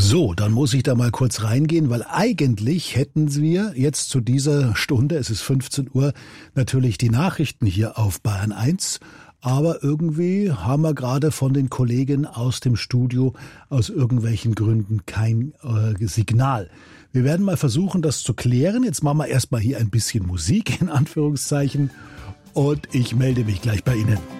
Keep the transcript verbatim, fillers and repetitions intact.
So, dann muss ich da mal kurz reingehen, weil eigentlich hätten wir jetzt zu dieser Stunde, es ist fünfzehn Uhr, natürlich die Nachrichten hier auf Bayern eins. Aber irgendwie haben wir gerade von den Kollegen aus dem Studio aus irgendwelchen Gründen kein äh, Signal. Wir werden mal versuchen, das zu klären. Jetzt machen wir erstmal hier ein bisschen Musik, in Anführungszeichen. Und ich melde mich gleich bei Ihnen.